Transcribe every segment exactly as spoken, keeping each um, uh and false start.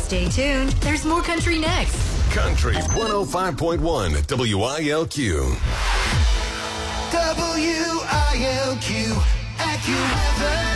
Stay tuned. There's more country next. Country one oh five point one W I L Q. W I L Q AccuWeather.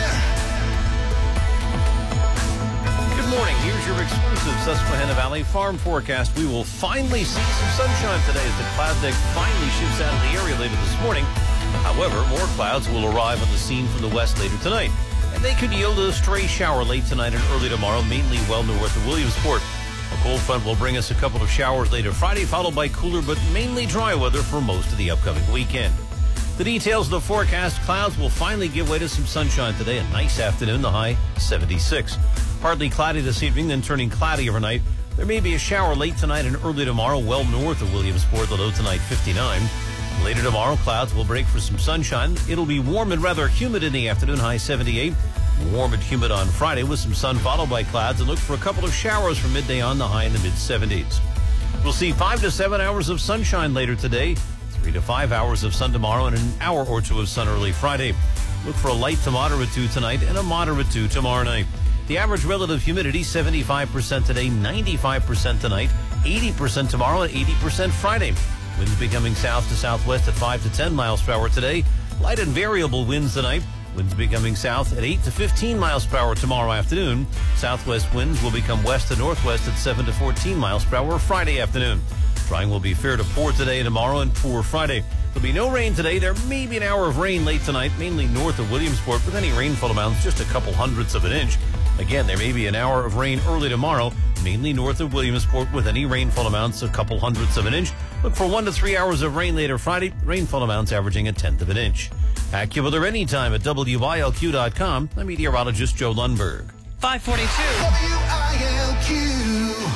Good morning. Here's your exclusive Susquehanna Valley farm forecast. We will finally see some sunshine today as the cloud deck finally shifts out of the area later this morning. However, more clouds will arrive on the scene from the west later tonight, and they could yield a stray shower late tonight and early tomorrow, mainly well north of Williamsport. A cold front will bring us a couple of showers later Friday, followed by cooler but mainly dry weather for most of the upcoming weekend. The details of the forecast: clouds will finally give way to some sunshine today. A nice afternoon, the high seventy-six. Partly cloudy this evening, then turning cloudy overnight. There may be a shower late tonight and early tomorrow, well north of Williamsport, the low tonight fifty-nine. Later tomorrow, clouds will break for some sunshine. It'll be warm and rather humid in the afternoon, high seventy-eight. Warm and humid on Friday with some sun followed by clouds, and look for a couple of showers from midday on, the high in the mid seventies. We'll see five to seven hours of sunshine later today, three to five hours of sun tomorrow, and an hour or two of sun early Friday. Look for a light to moderate dew tonight and a moderate dew tomorrow night. The average relative humidity, seventy-five percent today, ninety-five percent tonight, eighty percent tomorrow, and eighty percent Friday. Winds becoming south to southwest at five to ten miles per hour today. Light and variable winds tonight. Winds becoming south at eight to fifteen miles per hour tomorrow afternoon. Southwest winds will become west to northwest at seven to fourteen miles per hour Friday afternoon. Drying will be fair to poor today and tomorrow, and poor Friday. There'll be no rain today. There may be an hour of rain late tonight, mainly north of Williamsport, with any rainfall amounts just a couple hundredths of an inch. Again, there may be an hour of rain early tomorrow, mainly north of Williamsport, with any rainfall amounts a couple hundredths of an inch. Look for one to three hours of rain later Friday, rainfall amounts averaging a tenth of an inch. AccuWeather anytime at W I L Q dot com. I'm meteorologist Joe Lundberg. five forty-two. W I L Q.